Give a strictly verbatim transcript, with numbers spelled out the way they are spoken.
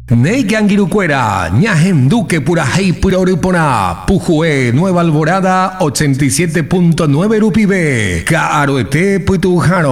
Neigangirucuera, Ñajenduque Purajei Purorupona, Pujue Nueva Alborada ochenta y siete punto nueve Rupibe, Caroete Puitujano.